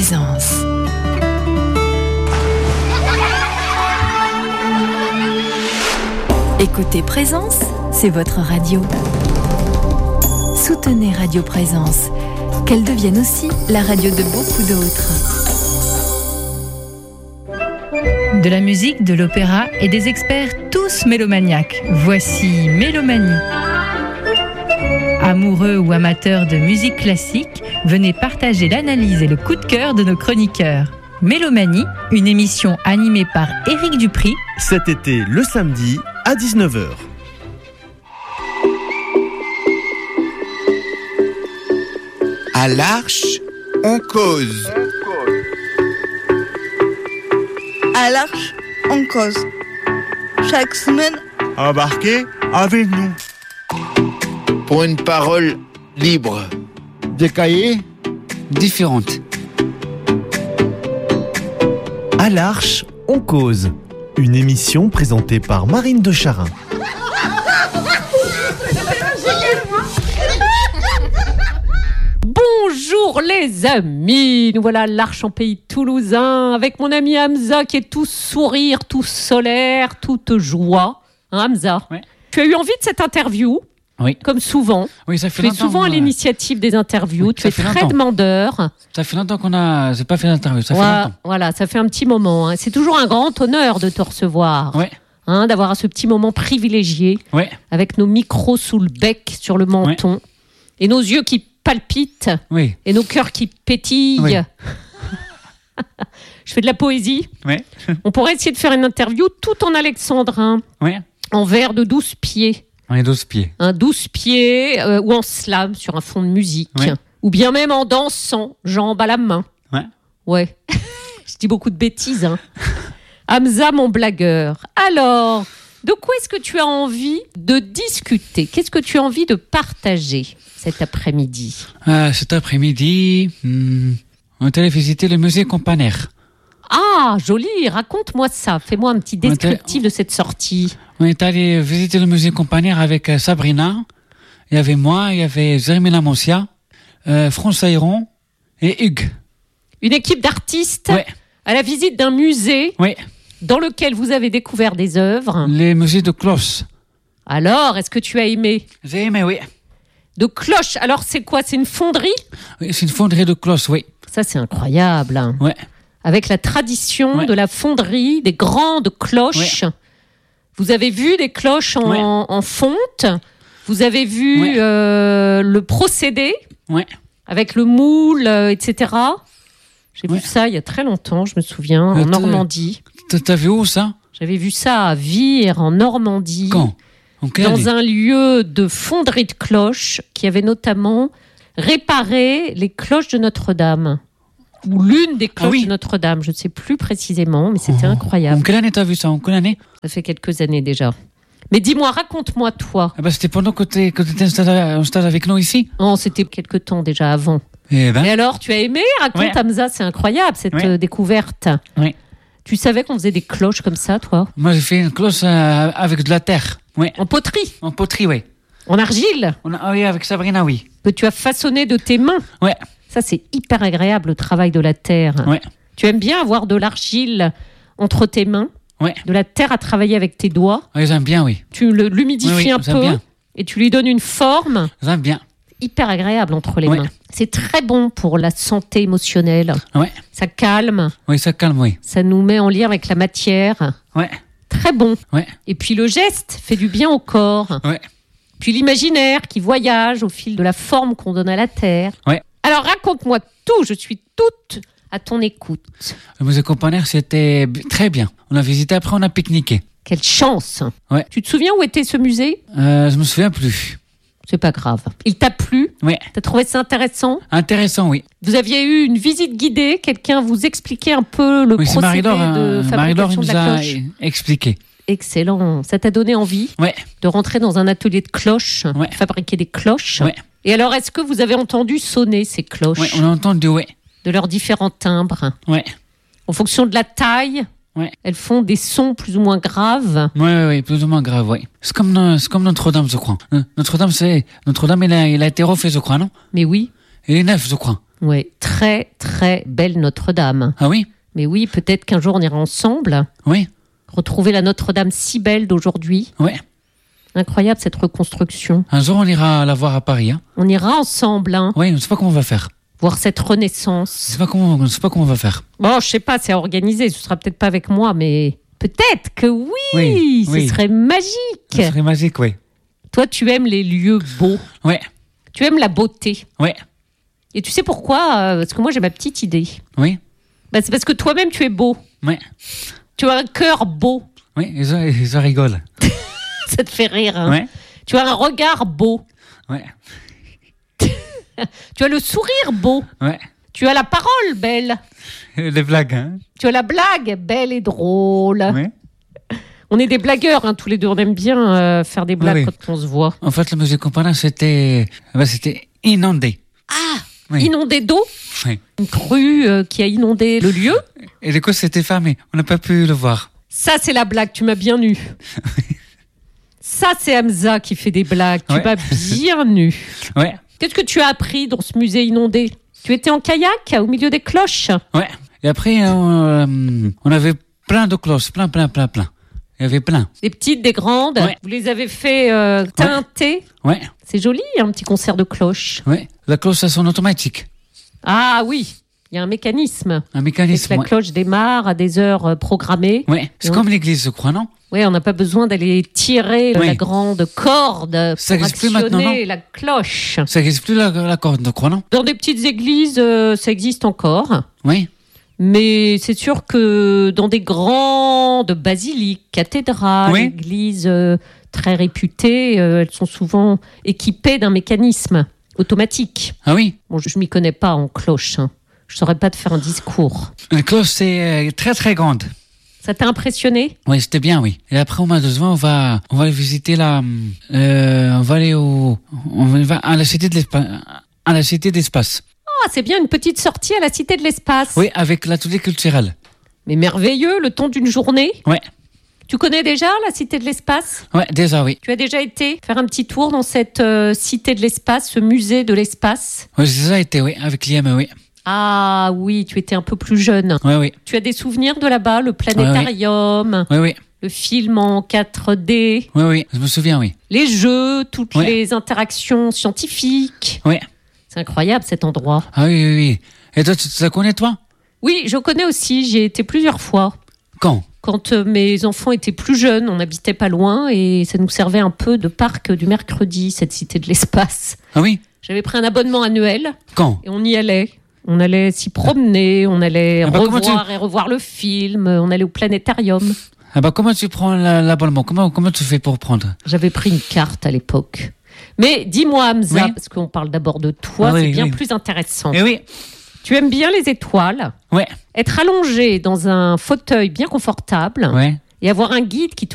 Présence. Écoutez Présence, c'est votre radio. Soutenez Radio Présence, qu'elle devienne aussi la radio de beaucoup d'autres. De la musique, de l'opéra et des experts tous mélomaniaques. Voici Mélomanie. Amoureux ou amateurs de musique classique, venez partager l'analyse et le coup de cœur de nos chroniqueurs. Mélomanie, une émission animée par Éric Dupri. Cet été, le samedi, à 19h. À l'Arche, on cause. À l'Arche, on cause. Chaque semaine, Embarquez avec nous. Pour une parole libre. Des cahiers différentes. À l'Arche, on cause. Une émission présentée par Marine de Charin. Bonjour les amis, nous voilà à l'Arche en pays toulousain avec mon ami Hamza qui est tout sourire, tout solaire, toute joie. Hein, Hamza, ouais. Tu as eu envie de cette interview, oui. Comme souvent. Oui, ça fait tu es longtemps. souvent à l'initiative des interviews, oui, tu es très demandeur. Ça fait longtemps j'ai pas fait d'interview, ça fait longtemps. Voilà, ça fait un petit moment. Hein. C'est toujours un grand honneur de te recevoir. Ouais. Hein, d'avoir ce petit moment privilégié, avec nos micros sous le bec, sur le menton, et nos yeux qui palpitent, et nos cœurs qui pétillent. Oui. Je fais de la poésie. On pourrait essayer de faire une interview tout en alexandrin, en vers de 12 pieds. On est 12 pieds. Un 12 pieds ou en slam sur un fond de musique. Ou bien même en dansant, jambes à la main. Ouais. Je dis beaucoup de bêtises. Hein. Hamza, mon blagueur. Alors, de quoi est-ce que tu as envie de discuter ? Qu'est-ce que tu as envie de partager cet après-midi ? Cet après-midi, on est allé visiter le musée Campanaire. Ah, joli, raconte-moi ça. Fais-moi un petit descriptif de cette sortie. On est allé visiter le musée Campanaire avec Sabrina. Il y avait moi, il y avait Jérémy Lamoncia, France Ayron et Hugues. Une équipe d'artistes à la visite d'un musée dans lequel vous avez découvert des œuvres. Les musées de cloches. Alors, est-ce que tu as aimé ? J'ai aimé, oui. De cloches, alors c'est quoi ? C'est une fonderie ? Oui, c'est une fonderie de cloches, oui. Ça, c'est incroyable. Hein. Avec la tradition de la fonderie, des grandes cloches. Vous avez vu des cloches en fonte. Vous avez vu le procédé avec le moule, etc. J'ai vu ça il y a très longtemps, je me souviens, en Normandie. T'as vu où ça ? J'avais vu ça à Vire, en Normandie. Quand ? Dans un lieu de fonderie de cloches qui avait notamment réparé les cloches de Notre-Dame. Ou l'une des cloches de Notre-Dame, je ne sais plus précisément, mais c'était incroyable. En quelle année t'as vu ça ? En quelle année ? Ça fait quelques années déjà. Mais dis-moi, raconte-moi toi. C'était pendant que t'étais en stage avec nous ici ? Non, c'était quelque temps déjà avant. Et alors, tu as aimé ? Raconte Hamza, c'est incroyable cette découverte. Oui. Tu savais qu'on faisait des cloches comme ça, toi ? Moi, j'ai fait une cloche avec de la terre. En poterie ? En poterie, oui. En argile ? Oui, avec Sabrina, oui. Que tu as façonné de tes mains ? Oui. Ça, c'est hyper agréable, le travail de la terre. Tu aimes bien avoir de l'argile entre tes mains ? De la terre à travailler avec tes doigts ? Oui, j'aime bien, oui. Tu l'humidifies un peu et tu lui donnes une forme ? J'aime bien. Hyper agréable entre les mains. C'est très bon pour la santé émotionnelle. Ça calme. Oui, ça calme, oui. Ça nous met en lien avec la matière. Très bon. Et puis le geste fait du bien au corps. Puis l'imaginaire qui voyage au fil de la forme qu'on donne à la terre. Alors raconte-moi tout, je suis toute à ton écoute. Le musée Campanaire, c'était très bien. On a visité, après on a pique-niqué. Quelle chance. Tu te souviens où était ce musée ? Je me souviens plus. C'est pas grave. Il t'a plu ? T'as trouvé ça intéressant ? Intéressant, oui. Vous aviez eu une visite guidée, quelqu'un vous expliquait un peu le procédé de fabrication de la cloche ? Marie-Laure nous a expliqué. Excellent. Ça t'a donné envie de rentrer dans un atelier de cloches, fabriquer des cloches. Et alors, est-ce que vous avez entendu sonner ces cloches ? On a entendu, De leurs différents timbres. En fonction de la taille, elles font des sons plus ou moins graves. Oui, plus ou moins graves, oui. C'est comme Notre-Dame, je crois. Notre-Dame, il a été refait, je crois, non ? Mais oui. Il est neuf, je crois. Oui, très très belle Notre-Dame. Ah oui? Mais oui, peut-être qu'un jour on ira ensemble. Oui. Retrouver la Notre-Dame si belle d'aujourd'hui. Oui. Incroyable cette reconstruction. Un jour, on ira la voir à Paris. Hein. On ira ensemble. Hein, oui, on ne sait pas comment on va faire. voir cette renaissance. Je ne sais pas comment on va faire. Bon, je sais pas, c'est organisé. Ce sera peut-être pas avec moi, mais peut-être que oui. Ce serait magique. Ce serait magique, oui. Toi, tu aimes les lieux beaux. Oui. Tu aimes la beauté. Oui. Et tu sais pourquoi? Parce que moi, j'ai ma petite idée. Oui. Bah, c'est parce que toi-même, tu es beau. Oui. Tu as un cœur beau. Oui, ils rigolent. Ça te fait rire. Hein. Ouais. Tu as un regard beau. Ouais. Tu as le sourire beau. Ouais. Tu as la parole belle. Les blagues, hein. Tu as la blague belle et drôle. Ouais. On est des blagueurs, hein, tous les deux. On aime bien faire des blagues quand on se voit. En fait, la musique compagnie, c'était inondé. Ah, oui. Inondé d'eau. Oui. Une crue qui a inondé le lieu. Et du coup, c'était fermé. On n'a pas pu le voir. Ça, c'est la blague. Tu m'as bien eu. Ça, c'est Hamza qui fait des blagues. Tu m'as bien eu. Ouais. Qu'est-ce que tu as appris dans ce musée inondé? Tu étais en kayak au milieu des cloches? Ouais. Et après, on avait plein de cloches. Plein. Il y avait plein. Des petites, des grandes. Ouais. Vous les avez fait teinter. Ouais. C'est joli, un petit concert de cloches. Ouais. La cloche, elles sont automatiques. Ah oui. Il y a un mécanisme. Un mécanisme. La cloche démarre à des heures programmées. Ouais. C'est comme l'église, je crois, non? Oui, on n'a pas besoin d'aller tirer la grande corde ça pour actionner plus maintenant, la cloche. Ça n'existe plus la corde, je crois, non? Dans des petites églises, ça existe encore. Oui. Mais c'est sûr que dans des grandes basiliques, cathédrales, églises très réputées, elles sont souvent équipées d'un mécanisme automatique. Ah oui? Bon, je m'y connais pas en cloche. Hein. Je saurais pas te faire un discours. La cloche, c'est très très grande. Ça t'a impressionné? Oui, c'était bien, oui. Et après, au mois de juin, on va aller visiter on va aller à la cité de l'espace. À la cité d'espace. Ah, c'est bien, une petite sortie à la Cité de l'Espace. Oui, avec l'atelier culturel. Mais merveilleux, le temps d'une journée. Ouais. Tu connais déjà la Cité de l'Espace? Ouais, déjà, oui. Tu as déjà été faire un petit tour dans cette Cité de l'Espace, ce musée de l'espace? Oui, j'ai déjà été, oui, avec Liam, oui. Ah oui, tu étais un peu plus jeune. Oui, oui. Tu as des souvenirs de là-bas, le planétarium, oui, oui. Le film en 4D? Oui, oui, je me souviens, oui. Les jeux, toutes les interactions scientifiques? Oui. C'est incroyable cet endroit. Ah oui, oui, oui. Et toi, tu la connais, toi? Oui, je connais aussi, j'y ai été plusieurs fois. Quand mes enfants étaient plus jeunes, on n'habitait pas loin et ça nous servait un peu de parc du mercredi, cette Cité de l'Espace. Ah oui? J'avais pris un abonnement annuel. Quand? Et on y allait. On allait s'y promener, on allait revoir le film, on allait au planétarium. Ah bah comment tu prends l'abonnement? Comment tu fais pour prendre? J'avais pris une carte à l'époque. Mais dis-moi Hamza, parce qu'on parle d'abord de toi, c'est bien plus intéressant. Eh oui. Tu aimes bien les étoiles? Ouais. Être allongé dans un fauteuil bien confortable et avoir un guide qui te